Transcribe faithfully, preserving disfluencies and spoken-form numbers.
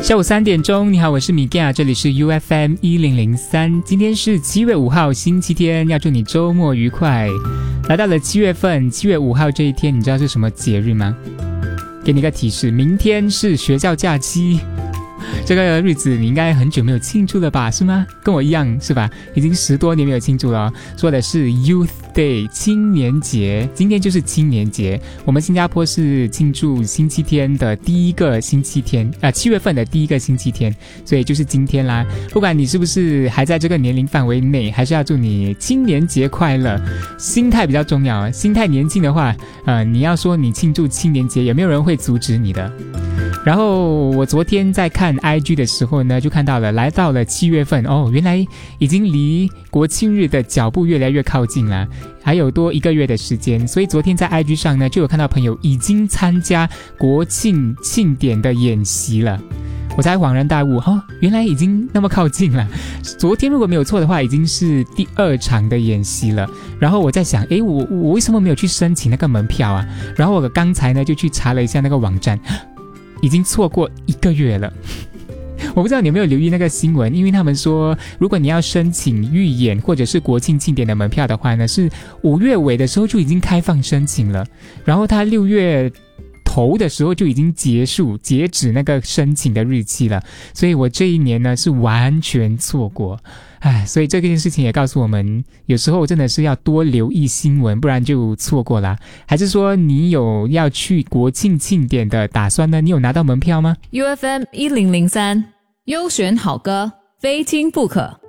下午三点钟，你好，我是米嘎，这里是 U F M 一零零三。今天是七月五号，星期天，要祝你周末愉快。来到了七月份，七月五号这一天，你知道是什么节日吗？给你个提示，明天是学校假期。这个日子你应该很久没有庆祝了吧，是吗？跟我一样是吧？已经十多年没有庆祝了哦。说的是 Youth Day 青年节，今天就是青年节。我们新加坡是庆祝星期天的第一个星期天，呃，七月份的第一个星期天，所以就是今天啦。不管你是不是还在这个年龄范围内，还是要祝你青年节快乐。心态比较重要，心态年轻的话，呃，你要说你庆祝青年节，有没有人会阻止你的？然后我昨天在看 I G 的时候呢，就看到了来到了七月份哦，原来已经离国庆日的脚步越来越靠近了，还有多一个月的时间。所以昨天在 I G 上呢，就有看到朋友已经参加国庆庆典的演习了。我才恍然大悟，哦，原来已经那么靠近了。昨天如果没有错的话，已经是第二场的演习了。然后我在想，诶，我我为什么没有去申请那个门票啊？然后我刚才呢就去查了一下那个网站，已经错过一个月了。我不知道你有没有留意那个新闻，因为他们说如果你要申请预演或者是国庆庆典的门票的话呢，是五月尾的时候就已经开放申请了，然后他六月头的时候就已经结束截止那个申请的日期了，所以我这一年呢是完全错过。唉，所以这件事情也告诉我们，有时候真的是要多留意新闻，不然就错过啦。还是说你有要去国庆庆典的打算呢？你有拿到门票吗？ U F M 一零零三优选好歌，非听不可。